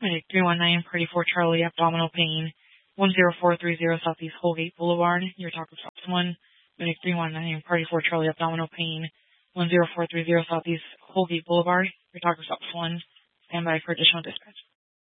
Clinic 319, Party 4 Charlie, abdominal pain, 10430 Southeast Holgate Boulevard. Your talk with Stops 1. Clinic 319, Party 4 Charlie, abdominal pain, 10430 Southeast Holgate Boulevard. Your talk with Stops 1. Stand by for additional dispatch.